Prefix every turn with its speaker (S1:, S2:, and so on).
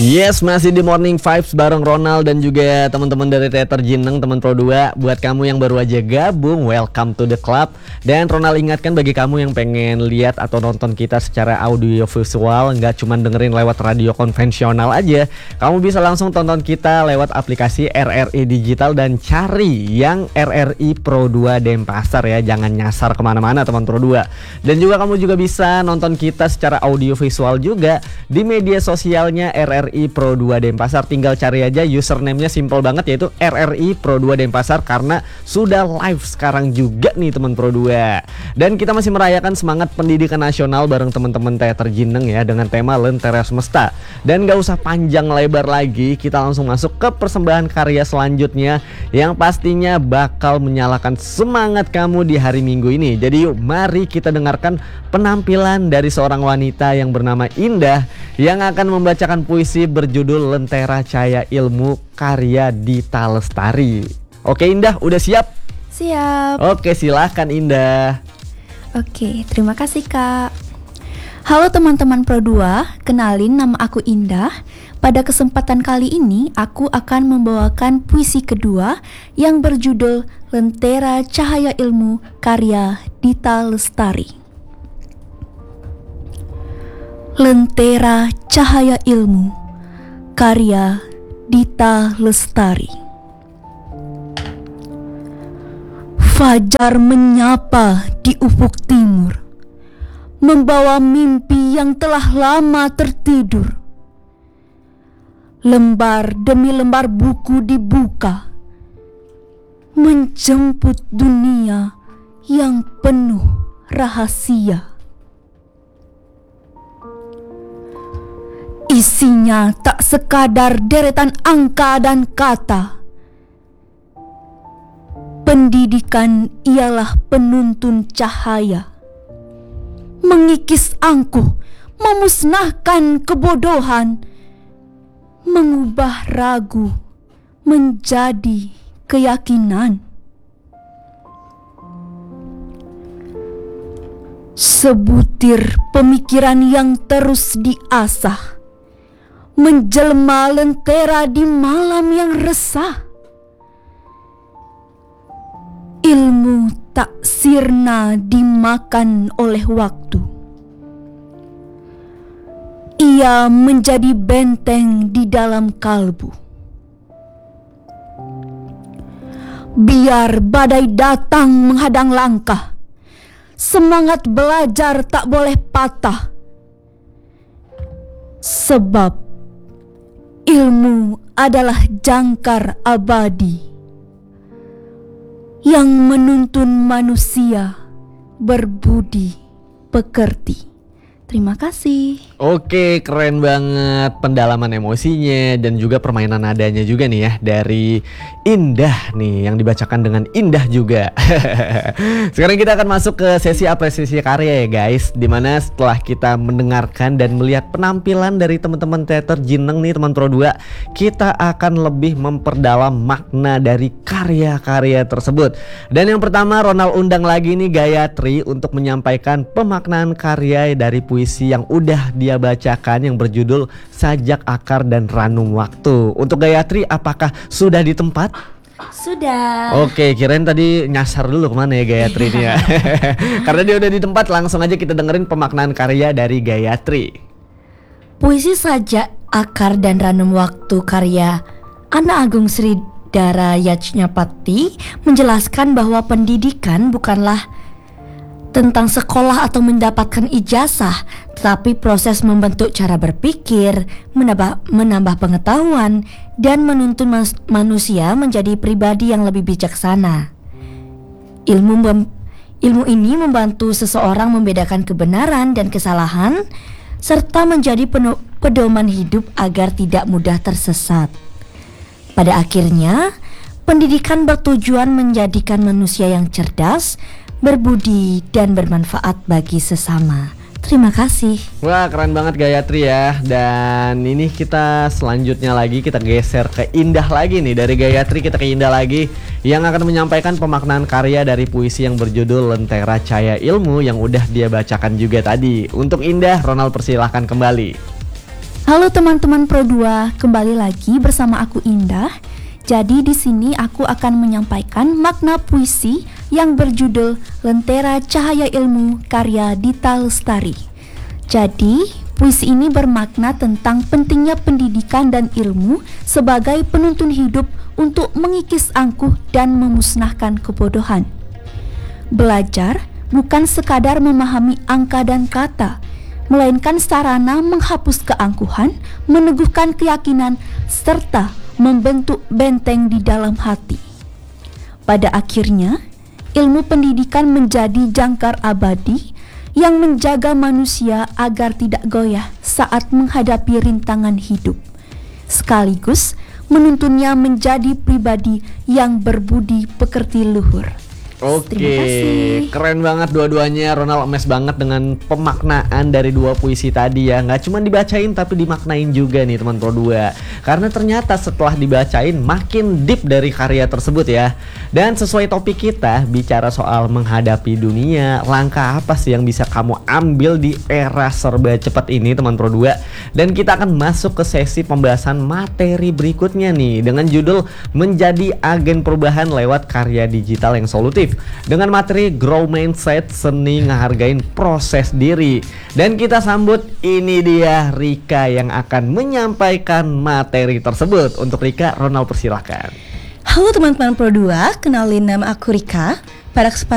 S1: Yes, masih di Morning Vibes bareng Ronald dan juga teman-teman dari Teater Jineng, teman Pro 2. Buat kamu yang baru aja gabung, welcome to the club. Dan Ronald ingatkan bagi kamu yang pengen lihat atau nonton kita secara audio visual, nggak cuma dengerin lewat radio konvensional aja. Kamu bisa langsung tonton kita lewat aplikasi RRI Digital dan cari yang RRI Pro 2 Denpasar ya. Jangan nyasar kemana-mana teman Pro 2. Dan juga kamu juga bisa nonton kita secara audio visual juga di media sosialnya RRI Pro 2 Denpasar. Tinggal cari aja, username-nya simple banget, yaitu RRI Pro 2 Denpasar, karena sudah live sekarang juga nih teman Pro 2. Dan kita masih merayakan semangat pendidikan nasional bareng teman-teman Teater Jineng ya, dengan tema Lentera Semesta. Dan gak usah panjang lebar lagi, kita langsung masuk ke persembahan karya selanjutnya yang pastinya bakal menyalakan semangat kamu di hari Minggu ini. Jadi yuk, mari kita dengarkan penampilan dari seorang wanita yang bernama Indah yang akan membacakan puisi berjudul Lentera Cahaya Ilmu karya Dita Lestari. Oke Indah, udah siap?
S2: Siap.
S1: Oke, silahkan Indah.
S2: Oke, terima kasih Kak. Halo teman-teman Pro 2, kenalin nama aku Indah. Pada kesempatan kali ini aku akan membawakan puisi kedua yang berjudul Lentera Cahaya Ilmu karya Dita Lestari. Lentera Cahaya Ilmu karya Dita Lestari. Fajar menyapa di ufuk timur, membawa mimpi yang telah lama tertidur. Lembar demi lembar buku dibuka, menjemput dunia yang penuh rahasia. Isinya tak sekadar deretan angka dan kata. Pendidikan ialah penuntun cahaya, mengikis angkuh, memusnahkan kebodohan, mengubah ragu menjadi keyakinan. Sebutir pemikiran yang terus diasah, menjelma lentera di malam yang resah. Ilmu tak sirna dimakan oleh waktu. Ia menjadi benteng di dalam kalbu. Biar badai datang menghadang langkah, semangat belajar tak boleh patah. Sebab ilmu adalah jangkar abadi yang menuntun manusia berbudi pekerti. Terima kasih.
S1: Oke, keren banget pendalaman emosinya dan juga permainan nadanya juga nih ya dari Indah nih, yang dibacakan dengan indah juga. Sekarang kita akan masuk ke sesi apresiasi karya ya guys, dimana setelah kita mendengarkan dan melihat penampilan dari teman-teman Teater Jineng nih teman Pro 2, kita akan lebih memperdalam makna dari karya-karya tersebut. Dan yang pertama, Ronald undang lagi nih Gayatri untuk menyampaikan pemaknaan karya dari puisi yang udah dia bacakan yang berjudul Sajak Akar dan Ranum Waktu. Untuk Gayatri, apakah sudah di tempat?
S2: Sudah.
S1: Oke, kirain tadi nyasar dulu kemana ya Gayatri ini ya. Karena dia udah di tempat, langsung aja kita dengerin pemaknaan karya dari Gayatri.
S2: Puisi Sajak Akar dan Ranum Waktu karya Ana Agung Sri Dara Yajñapati menjelaskan bahwa pendidikan bukanlah tentang sekolah atau mendapatkan ijazah, tetapi proses membentuk cara berpikir, menambah pengetahuan, dan menuntun manusia menjadi pribadi yang lebih bijaksana. Ilmu ini membantu seseorang membedakan kebenaran dan kesalahan, serta menjadi pedoman hidup agar tidak mudah tersesat. Pada akhirnya, pendidikan bertujuan menjadikan manusia yang cerdas, berbudi, dan bermanfaat bagi sesama. Terima kasih.
S1: Wah, keren banget Gayatri ya. Dan ini kita selanjutnya lagi, kita geser ke Indah lagi nih. Dari Gayatri kita ke Indah lagi, yang akan menyampaikan pemaknaan karya dari puisi yang berjudul Lentera Cahaya Ilmu yang udah dia bacakan juga tadi. Untuk Indah, Ronald persilahkan kembali.
S2: Halo teman-teman Pro 2, kembali lagi bersama aku Indah. Jadi di sini aku akan menyampaikan makna puisi yang berjudul Lentera Cahaya Ilmu karya Dita Lestari. Jadi, puisi ini bermakna tentang pentingnya pendidikan dan ilmu sebagai penuntun hidup untuk mengikis angkuh dan memusnahkan kebodohan. Belajar bukan sekadar memahami angka dan kata, melainkan sarana menghapus keangkuhan, meneguhkan keyakinan, serta membentuk benteng di dalam hati. Pada akhirnya, ilmu pendidikan menjadi jangkar abadi yang menjaga manusia agar tidak goyah saat menghadapi rintangan hidup, sekaligus menuntunnya menjadi pribadi yang berbudi pekerti luhur.
S1: Oke, keren banget dua-duanya. Ronald emes banget dengan pemaknaan dari dua puisi tadi ya. Nggak cuma dibacain tapi dimaknain juga nih teman Pro 2. Karena ternyata setelah dibacain makin deep dari karya tersebut ya. Dan sesuai topik kita, bicara soal menghadapi dunia, langkah apa sih yang bisa kamu ambil di era serba cepat ini teman Pro 2. Dan kita akan masuk ke sesi pembahasan materi berikutnya nih, dengan judul Menjadi Agen Perubahan lewat Karya Digital yang Solutif, dengan materi Grow Mindset, seni ngehargain proses diri. Dan kita sambut, ini dia Rika yang akan menyampaikan materi tersebut. Untuk Rika, Ronald persilahkan.
S3: Halo teman-teman Pro 2, kenalin nama aku Rika. Pada kesempatan